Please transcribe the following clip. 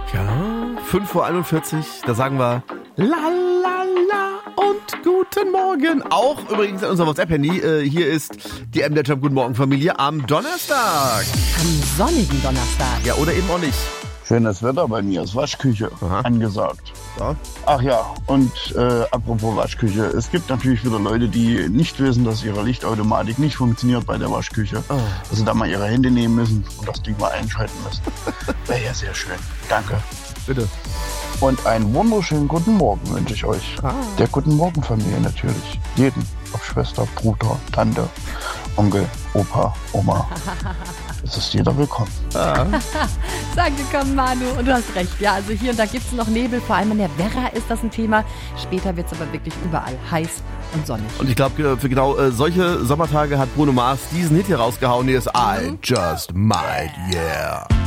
Ja, 5:41 Uhr, da sagen wir la la la und guten Morgen. Auch übrigens an unser WhatsApp-Handy. Hier ist die MDR Guten Morgen Familie am Donnerstag. Am sonnigen Donnerstag. Ja, oder eben auch nicht. Schönes Wetter bei mir, ist Waschküche angesagt. Ja. Ach ja, und apropos Waschküche, es gibt natürlich wieder Leute, die nicht wissen, dass ihre Lichtautomatik nicht funktioniert bei der Waschküche. Oh. Dass sie da mal ihre Hände nehmen müssen und das Ding mal einschalten müssen. Wäre ja sehr schön. Danke. Bitte. Und einen wunderschönen guten Morgen wünsche ich euch. Der Guten Morgen Familie natürlich. Jeden. Ob Schwester, Bruder, Tante, Onkel, Opa, Oma. Es ist jeder willkommen. Sag gekommen, Manu. Und du hast recht. Ja, also hier und da gibt es noch Nebel. Vor allem in der Werra ist das ein Thema. Später wird es aber wirklich überall heiß und sonnig. Und ich glaube, für genau solche Sommertage hat Bruno Mars diesen Hit hier rausgehauen. Hier ist I Just Might, yeah.